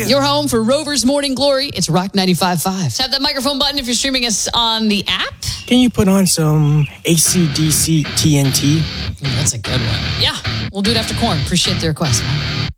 Your home for Rover's Morning Glory. It's Rock 95.5. Tap that microphone button if you're streaming us on the app. Can you put on some AC/DC TNT? That's a good one. Yeah, we'll do it after Korn. Appreciate the request, man.